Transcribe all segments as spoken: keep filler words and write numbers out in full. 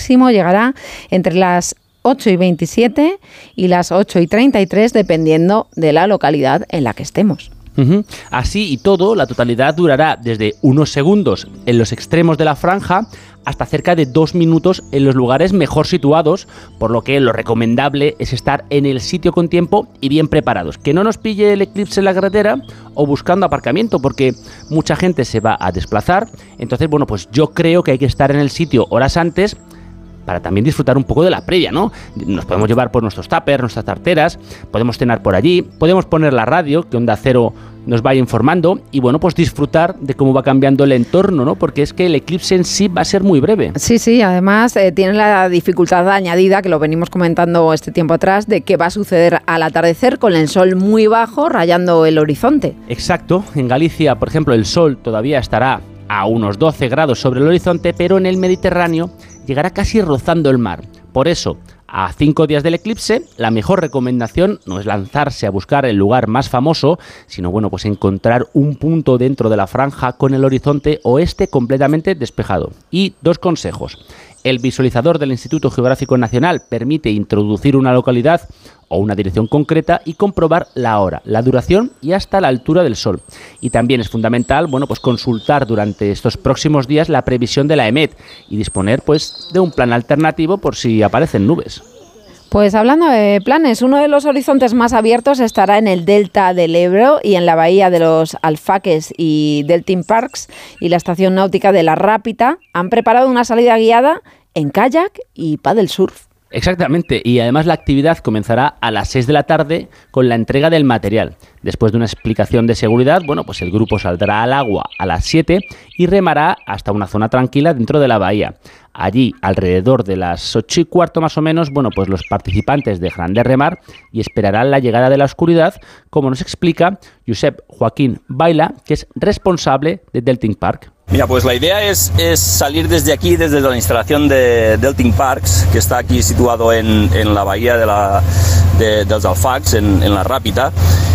máximo llegará entre las ocho y veintisiete y las ocho y treinta y tres, dependiendo de la localidad en la que estemos. Uh-huh. Así y todo, la totalidad durará desde unos segundos en los extremos de la franja hasta cerca de dos minutos en los lugares mejor situados, por lo que lo recomendable es estar en el sitio con tiempo y bien preparados. Que no nos pille el eclipse en la carretera o buscando aparcamiento, porque mucha gente se va a desplazar. Entonces, bueno, pues yo creo que hay que estar en el sitio horas antes para también disfrutar un poco de la previa, ¿no? Nos podemos llevar por nuestros tuppers, nuestras tarteras, podemos cenar por allí, podemos poner la radio, que Onda Cero nos vaya informando, y bueno, pues disfrutar de cómo va cambiando el entorno, ¿no? Porque es que el eclipse en sí va a ser muy breve. Sí, sí, además eh, tiene la dificultad añadida, que lo venimos comentando este tiempo atrás, de qué va a suceder al atardecer con el sol muy bajo rayando el horizonte. Exacto, en Galicia, por ejemplo, el sol todavía estará a unos doce grados sobre el horizonte, pero en el Mediterráneo llegará casi rozando el mar. Por eso, a cinco días del eclipse, la mejor recomendación no es lanzarse a buscar el lugar más famoso, sino bueno, pues encontrar un punto dentro de la franja con el horizonte oeste completamente despejado. Y dos consejos. El visualizador del Instituto Geográfico Nacional permite introducir una localidad o una dirección concreta y comprobar la hora, la duración y hasta la altura del sol. Y también es fundamental, bueno, pues consultar durante estos próximos días la previsión de la EMET y disponer, pues, de un plan alternativo por si aparecen nubes. Pues hablando de planes, uno de los horizontes más abiertos estará en el delta del Ebro y en la bahía de los Alfaques y Deltin Parks, y la estación náutica de La Rápita han preparado una salida guiada en kayak y paddle surf. Exactamente, y además la actividad comenzará a las seis de la tarde con la entrega del material. Después de una explicación de seguridad, bueno, pues el grupo saldrá al agua a las siete y remará hasta una zona tranquila dentro de la bahía. Allí, alrededor de las ocho y cuarto más o menos, bueno, pues los participantes dejarán de remar y esperarán la llegada de la oscuridad, como nos explica Josep Joaquín Baila, que es responsable de Deltin Park. Mira, pues la idea es, es salir desde aquí, desde la instalación de Deltin Parks, que está aquí situado en, en la bahía de la, de, dels Alfacs, en, en La Rápita.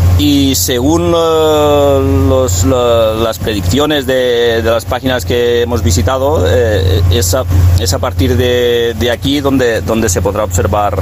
Y según uh, los, lo, las predicciones de, de las páginas que hemos visitado, eh, es, a, es a partir de, de aquí donde, donde se podrá observar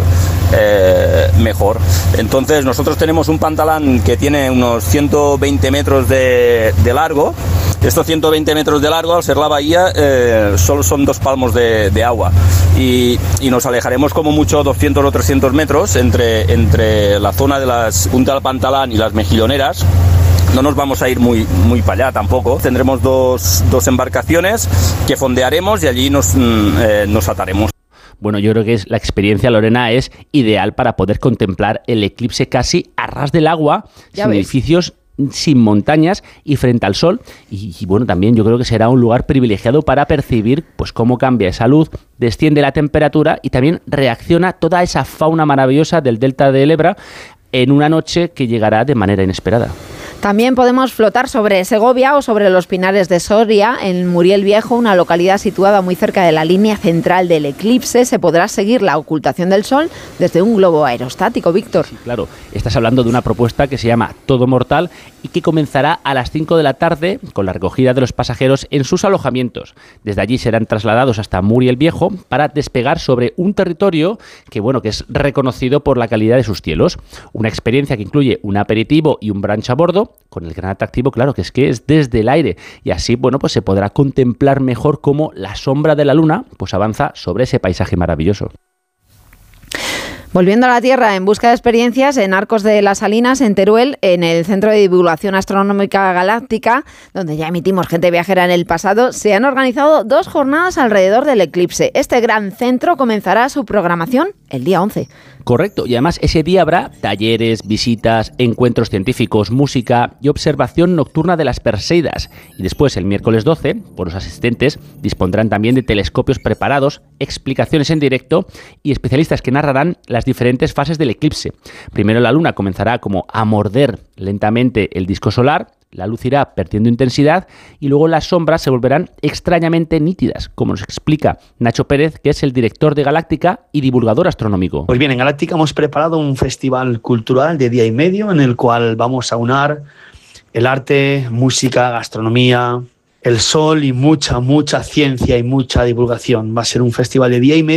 eh, mejor. Entonces nosotros tenemos un pantalón que tiene unos ciento veinte metros de, de largo. Estos ciento veinte metros de largo, al ser la bahía, eh, solo son dos palmos de, de agua y, y nos alejaremos como mucho doscientos o trescientos metros entre, entre la zona de las punta del pantalón y las mejilloneras. No nos vamos a ir muy, muy para allá tampoco. Tendremos dos, dos embarcaciones que fondearemos y allí nos, eh, nos ataremos. Bueno, yo creo que es, la experiencia, Lorena, es ideal para poder contemplar el eclipse casi a ras del agua, ya sin ves. edificios, sin montañas y frente al sol. Y, y bueno, también yo creo que será un lugar privilegiado para percibir pues cómo cambia esa luz, desciende la temperatura y también reacciona toda esa fauna maravillosa del delta del Ebro en una noche que llegará de manera inesperada. También podemos flotar sobre Segovia o sobre los Pinares de Soria, en Muriel Viejo, una localidad situada muy cerca de la línea central del eclipse. Se podrá seguir la ocultación del sol desde un globo aerostático, Víctor. Sí, claro, estás hablando de una propuesta que se llama Todo Mortal y que comenzará a las cinco de la tarde con la recogida de los pasajeros en sus alojamientos. Desde allí serán trasladados hasta Muriel Viejo para despegar sobre un territorio que, bueno, que es reconocido por la calidad de sus cielos. Una experiencia que incluye un aperitivo y un brunch a bordo, con el gran atractivo, claro, que es que es desde el aire, y así, bueno, pues se podrá contemplar mejor cómo la sombra de la luna pues avanza sobre ese paisaje maravilloso. Volviendo a la Tierra, en busca de experiencias, en Arcos de las Salinas, en Teruel, en el Centro de Divulgación Astronómica Galáctica, donde ya emitimos Gente Viajera en el pasado, se han organizado dos jornadas alrededor del eclipse. Este gran centro comenzará su programación el día once. Correcto, y además ese día habrá talleres, visitas, encuentros científicos, música y observación nocturna de las Perseidas. Y después, el miércoles doce, por los asistentes, dispondrán también de telescopios preparados, explicaciones en directo y especialistas que narrarán las diferentes fases del eclipse. Primero la luna comenzará como a morder lentamente el disco solar, la luz irá perdiendo intensidad y luego las sombras se volverán extrañamente nítidas, como nos explica Nacho Pérez, que es el director de Galáctica y divulgador astronómico. Pues bien, en Galáctica hemos preparado un festival cultural de día y medio en el cual vamos a unar el arte, música, gastronomía, el sol y mucha, mucha ciencia y mucha divulgación. Va a ser un festival de día y medio